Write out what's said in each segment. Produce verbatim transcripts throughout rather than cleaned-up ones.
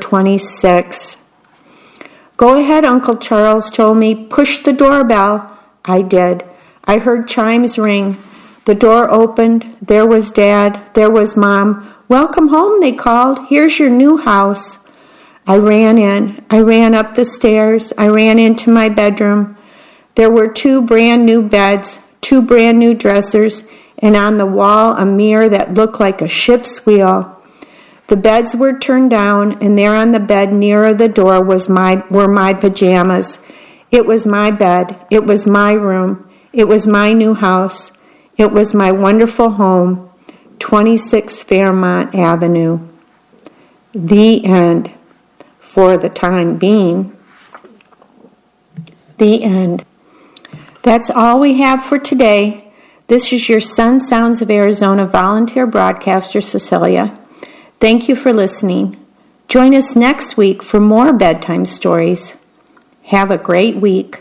twenty-six. Go ahead, Uncle Charles told me. Push the doorbell. I did. I heard chimes ring. The door opened. There was Dad. There was Mom. Welcome home, they called. Here's your new house. I ran in. I ran up the stairs. I ran into my bedroom. There were two brand new beds, two brand new dressers, and on the wall a mirror that looked like a ship's wheel. The beds were turned down, and there on the bed nearer the door was my were my pajamas. It was my bed. It was my room. It was my new house. It was my wonderful home, twenty-six Fairmont Avenue. The end. For the time being. The end. That's all we have for today. This is your Sun Sounds of Arizona volunteer broadcaster, Cecilia. Thank you for listening. Join us next week for more bedtime stories. Have a great week.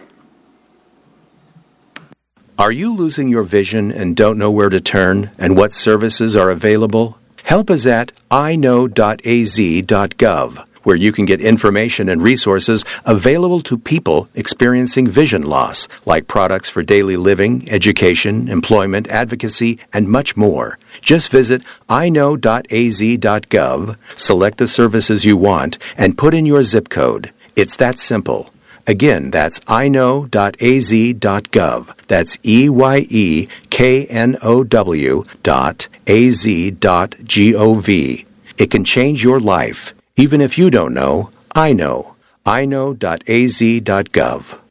Are you losing your vision and don't know where to turn and what services are available? Help us at i know dot a z dot gov, where you can get information and resources available to people experiencing vision loss, like products for daily living, education, employment, advocacy, and much more. Just visit i know dot a z dot gov, select the services you want, and put in your zip code. It's that simple. Again, that's i know dot a z dot gov. That's E Y E K N O W dot A Z dot G O V. It can change your life. Even if you don't know, I know. i know dot a z dot gov.